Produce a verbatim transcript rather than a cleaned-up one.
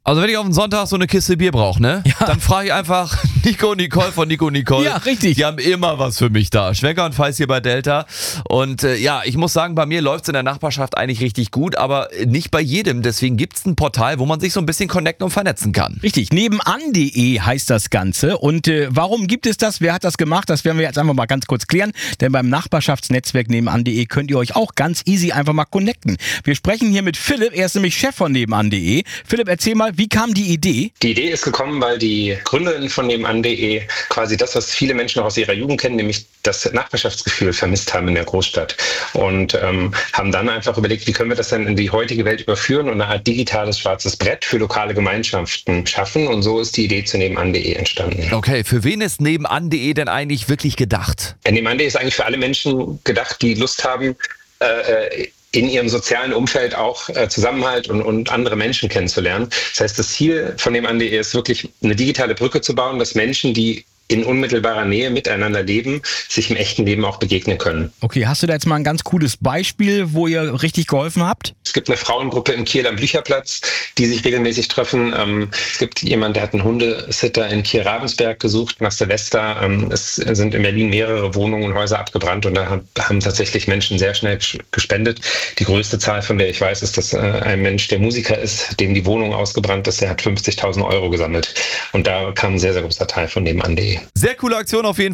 Also wenn ich auf den Sonntag so eine Kiste Bier brauche, ne? Ja. Dann frage ich einfach Nico und Nicole von Nico und Nicole. Ja, richtig. Die haben immer was für mich da. Schwenker und Feiß hier bei Delta. Und äh, ja, ich muss sagen, bei mir läuft es in der Nachbarschaft eigentlich richtig gut, aber nicht bei jedem. Deswegen gibt es ein Portal, wo man sich so ein bisschen connecten und vernetzen kann. Richtig, nebenan punkt de heißt das Ganze. Und äh, warum gibt es das? Wer hat das gemacht? Das werden wir jetzt einfach mal ganz kurz klären. Denn beim Nachbarschaftsnetzwerk nebenan punkt de könnt ihr euch auch ganz easy einfach mal connecten. Wir sprechen hier mit Philipp, er ist nämlich Chef von nebenan punkt de. Philipp, erzähl mal, wie kam die Idee? Die Idee ist gekommen, weil die Gründerin von nebenan punkt de quasi das, was viele Menschen noch aus ihrer Jugend kennen, nämlich das Nachbarschaftsgefühl vermisst haben in der Großstadt. Und ähm, haben dann einfach überlegt, wie können wir das denn in die heutige Welt überführen und eine Art digitales schwarzes Brett für lokale Gemeinschaften schaffen. Und so ist die Idee zu nebenan punkt de entstanden. Okay, für wen ist nebenan punkt de denn eigentlich wirklich gedacht? nebenan punkt de ist eigentlich für alle Menschen gedacht, die Lust haben, äh, in ihrem sozialen Umfeld auch äh, Zusammenhalt und, und andere Menschen kennenzulernen. Das heißt, das Ziel von nebenan punkt de ist wirklich, eine digitale Brücke zu bauen, dass Menschen, die in unmittelbarer Nähe miteinander leben, sich im echten Leben auch begegnen können. Okay, hast du da jetzt mal ein ganz cooles Beispiel, wo ihr richtig geholfen habt? Es gibt eine Frauengruppe in Kiel am Blücherplatz, die sich regelmäßig treffen. Ähm, es gibt jemanden, der hat einen Hundesitter in Kiel-Ravensberg gesucht nach Silvester. Ähm, es sind in Berlin mehrere Wohnungen und Häuser abgebrannt und da haben tatsächlich Menschen sehr schnell gespendet. Die größte Zahl, von der ich weiß, ist, dass äh, ein Mensch, der Musiker ist, dem die Wohnung ausgebrannt ist, der hat fünfzigtausend Euro gesammelt. Und da kam ein sehr, sehr großer Teil von nebenan punkt de. Sehr coole Aktion auf jeden Fall.